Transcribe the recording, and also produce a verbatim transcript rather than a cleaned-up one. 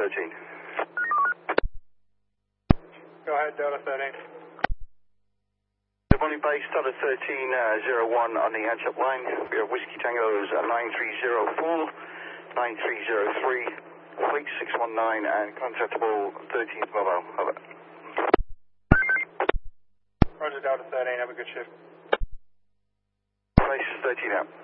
thirteen. Go ahead, Delta thirteen. Good morning, base, Delta thirteen, uh, zero one on the Hatch-up line. We have Whiskey Tango's uh, nine three zero four, nine three zero three, fleet six one nine, and contactable thirteenth mobile. Over. Roger, Delta thirteen, have a good shift. Base thirteen out.